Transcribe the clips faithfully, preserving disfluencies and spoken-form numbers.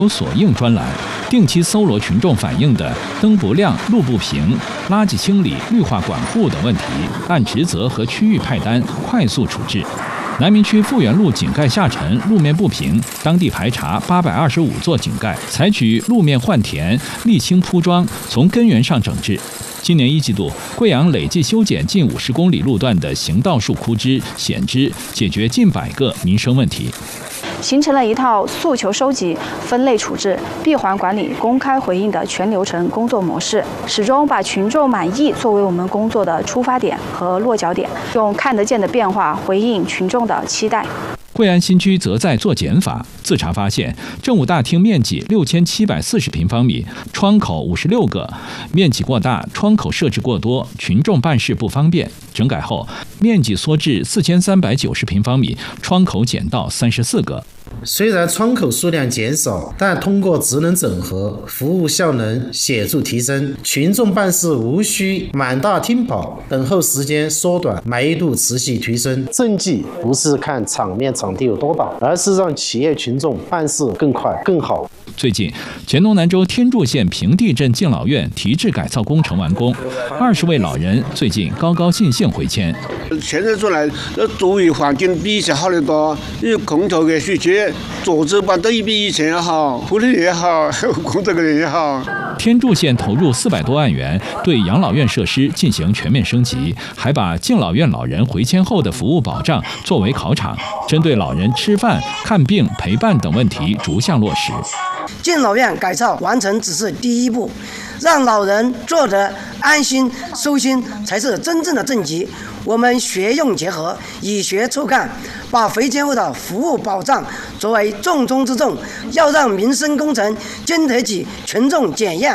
有所应专栏，定期搜罗群众反映的灯不亮、路不平、垃圾清理、绿化管护等问题，按职责和区域派单快速处置。南明区富源路井盖下沉，路面不平，当地排查八百二十五座井盖，采取路面换填、沥青铺装，从根源上整治。今年一季度，贵阳累计修剪近五十公里路段的行道树枯枝、险枝，解决近百个民生问题。 形成了一套诉求收集、分类处置、闭环管理、公开回应的全流程工作模式，始终把群众满意作为我们工作的出发点和落脚点，用看得见的变化回应群众的期待。 贵安新区则在做减法，自查发现，政务大厅面积六千七百四十平方米，窗口五十六个，面积过大，窗口设置过多，群众办事不方便。整改后，面积缩至四千三百九十平方米，窗口减到三十四个。 虽然窗口数量减少，但通过职能整合，服务效能显著提升，群众办事无需满大厅跑，等候时间缩短，满意度持续提升。政绩不是看场面场地有多大，而是让企业群众办事更快更好。 最近，黔东南州天柱县平地镇敬老院提质改造工程完工，二十位老人最近高高兴兴回迁。 现在做来，这周围环境比以前好得多，因为空调给水气，桌子板都比以前要好，护理也好，工作人也好。 天柱县投入四百多万元对养老院设施进行全面升级，还把敬老院老人回迁后的服务保障作为考场，针对老人吃饭、看病、陪伴等问题逐项落实。 敬老院改造完成只是第一步，让老人坐得安心收心才是真正的正极。我们学用结合，以学促干，把回迁后的服务保障作为重中之重，要让民生工程经得起群众检验。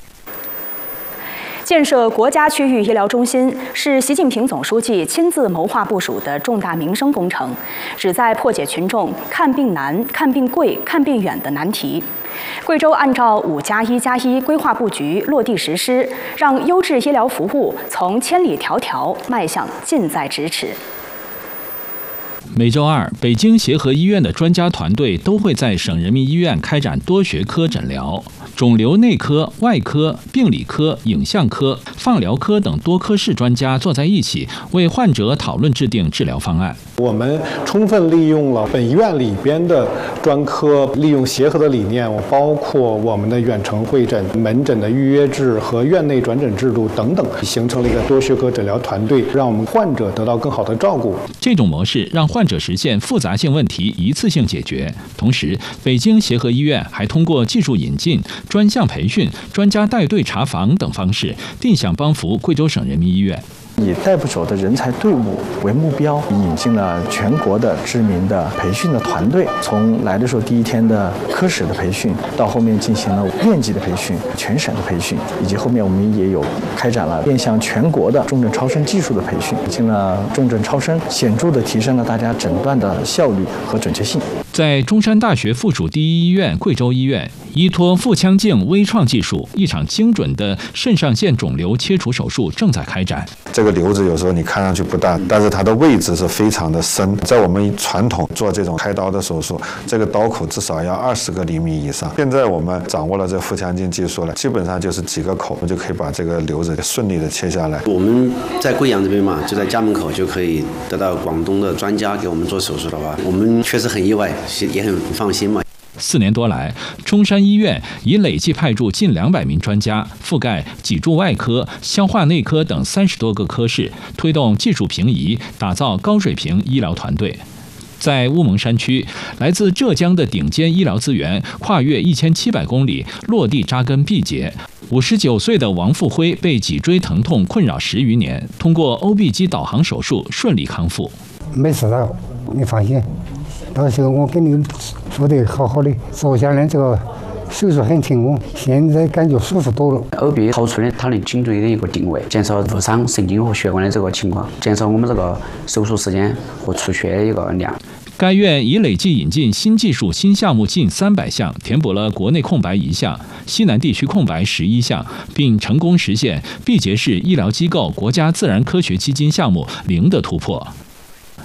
建设国家区域医疗中心是习近平总书记亲自谋划部署的重大民生工程，旨在破解群众看病难、看病贵、看病远的难题。贵州按照五加一加一规划布局落地实施，让优质医疗服务从千里迢迢迈向近在咫尺。 每周二，北京协和医院的专家团队都会在省人民医院开展多学科诊疗，肿瘤内科、外科、病理科、影像科、放疗科等多科室专家坐在一起，为患者讨论制定治疗方案。 我们充分利用了本医院里边的专科，利用协和的理念，包括我们的远程会诊、门诊的预约制和院内转诊制度等等，形成了一个多学科诊疗团队，让我们患者得到更好的照顾。 这种模式让患者实现复杂性问题一次性解决。同时，北京协和医院还通过技术引进、专项培训、专家带队查房等方式，定向帮扶贵州省人民医院。 以带不走的人才队伍为目标，引进了全国的知名的培训的团队，从来的时候第一天的科室的培训，到后面进行了院级的培训、全省的培训，以及后面我们也有开展了面向全国的重症超声技术的培训，进了重症超声，显著的提升了大家诊断的效率和准确性。 在中山大学附属第一医院贵州医院，依托腹腔镜微创技术，一场精准的肾上腺肿瘤切除手术正在开展。 这个瘤子有时候你看上去不大，但是它的位置是非常的深。在我们传统做这种开刀的手术，这个刀口至少要二十个厘米以上。现在我们掌握了这腹腔镜技术了，基本上就是几个口，就可以把这个瘤子顺利的切下来。 我们在贵阳这边嘛，就在家门口就可以得到广东的专家给我们做手术的话，我们确实很意外，也很放心嘛。 四年多来，中山医院已累计派驻近两百名专家，覆盖脊柱外科、消化内科等三十多个科室，推动技术平移，打造高水平医疗团队。在乌蒙山区，来自浙江的顶尖医疗资源跨越一千七百公里，落地扎根毕节。五十九岁的王富辉被脊椎疼痛困扰十余年，通过 O B 机导航手术顺利康复。 没事的，你放心。到时候我给你做得好好的，做下来这个手术很成功，现在感觉舒服多了。 O B 超出的它能精准的一个定位，减少误伤神经和血管的这个情况，减少我们这个手术时间和出血的一个量。 该院已累计引进新技术、新项目近三百项，填补了国内空白一项，西南地区空白十一项，并成功实现毕节市医疗机构国家自然科学基金项目零的突破。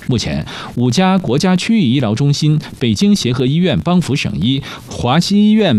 目前，五家国家区域医疗中心、北京协和医院、邦福省医、华西医院